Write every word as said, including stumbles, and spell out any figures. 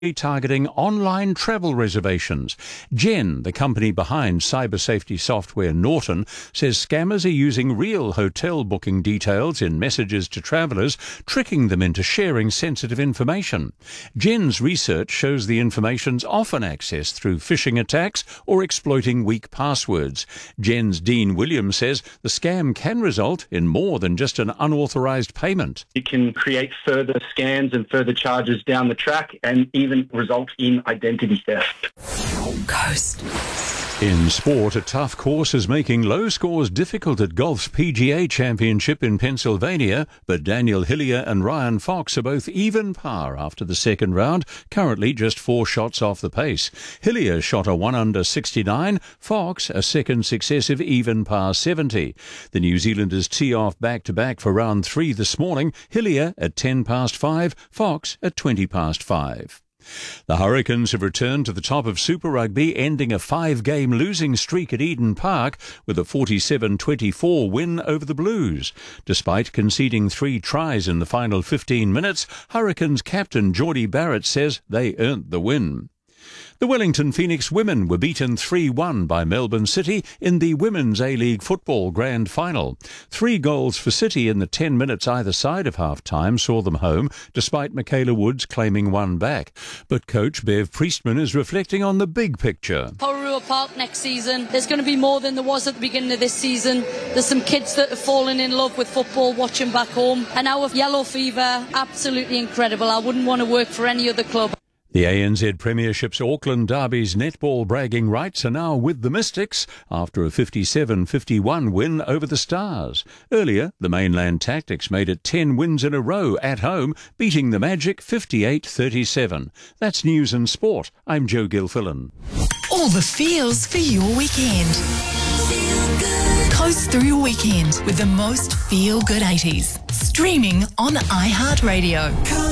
targeting online travel reservations. Gen, the company behind cyber safety software Norton, says scammers are using real hotel booking details in messages to travellers, tricking them into sharing sensitive information. Gen's research shows the information's often accessed through phishing attacks or exploiting weak passwords. Gen's Dean Williams says the scam can result in more than just an unauthorised payment. It can create further scams and further charges down the track and even result in identity theft. Coast. In sport, a tough course is making low scores difficult at golf's P G A Championship in Pennsylvania, but Daniel Hillier and Ryan Fox are both even par after the second round, currently just four shots off the pace. Hillier shot a one under sixty-nine, Fox a second successive even par seventy. The New Zealanders tee off back-to-back for round three this morning, Hillier at ten past five, Fox at twenty past five. The Hurricanes have returned to the top of Super Rugby, ending a five-game losing streak at Eden Park with a forty-seven twenty-four win over the Blues. Despite conceding three tries in the final fifteen minutes, Hurricanes captain Geordie Barrett says they earned the win. The Wellington Phoenix women were beaten three one by Melbourne City in the Women's A-League Football Grand Final. Three goals for City in the ten minutes either side of half-time saw them home, despite Michaela Woods claiming one back. But coach Bev Priestman is reflecting on the big picture. Porirua Park next season, there's going to be more than there was at the beginning of this season. There's some kids that have fallen in love with football watching back home. And our Yellow Fever, absolutely incredible. I wouldn't want to work for any other club. The A N Z Premiership's Auckland Derby's netball bragging rights are now with the Mystics after a fifty-seven fifty-one win over the Stars. Earlier, the mainland Tactics made it ten wins in a row at home, beating the Magic fifty-eight thirty-seven. That's news and sport. I'm Joe Gilfillan. All the feels for your weekend. Feel good. Coast through your weekend with the most feel-good eighties. Streaming on iHeartRadio.